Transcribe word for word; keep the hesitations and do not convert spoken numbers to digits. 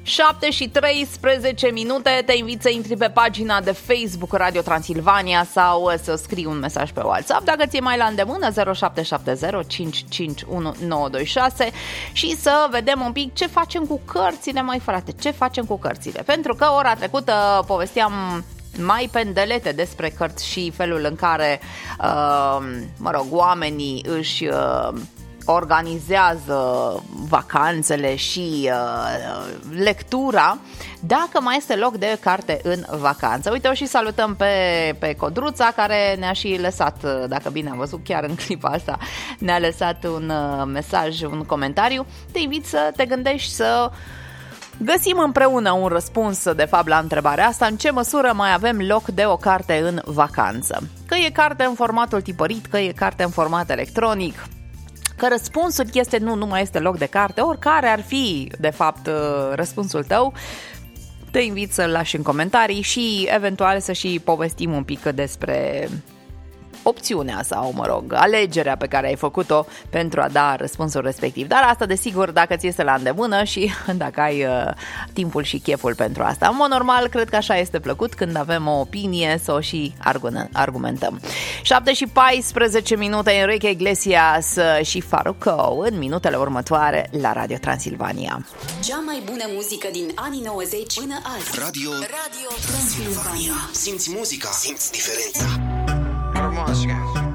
șapte și treisprezece minute, te invit să intri pe pagina de Facebook Radio Transilvania sau să scrii un mesaj pe WhatsApp dacă ți-e mai la îndemână, zero șapte șapte zero cinci cinci unu nouă doi șase, și să vedem un pic ce facem cu cărțile, mai frate, ce facem cu cărțile. Pentru că ora trecută povesteam mai pendelete despre cărți și felul în care, uh, mă rog, oamenii își uh, organizează vacanțele și uh, lectura, dacă mai este loc de carte în vacanță. Uite, o și salutăm pe, pe Codruța, care ne-a și lăsat, dacă bine am văzut chiar în clipa asta, ne-a lăsat un uh, mesaj, un comentariu. Te invit să te gândești să găsim împreună un răspuns, de fapt, la întrebarea asta: în ce măsură mai avem loc de o carte în vacanță? Că e carte în formatul tipărit, că e carte în format electronic, că răspunsul este nu, nu mai este loc de carte, oricare ar fi, de fapt, răspunsul tău, te invit să-l lași în comentarii și eventual să și povestim un pic despre opțiunea sau, mă rog, alegerea pe care ai făcut-o pentru a da răspunsul respectiv. Dar asta, desigur, dacă ți este la îndemână și dacă ai uh, timpul și cheful pentru asta. În mod normal, cred că așa este plăcut când avem o opinie să o și argumentăm. șapte și paisprezece minute, Enrique Iglesias și Farruko în minutele următoare la Radio Transilvania. Cea mai bună muzică din anii nouăzeci până azi. Radio, Radio Transilvania. Simți muzica, simți diferența. Rămas,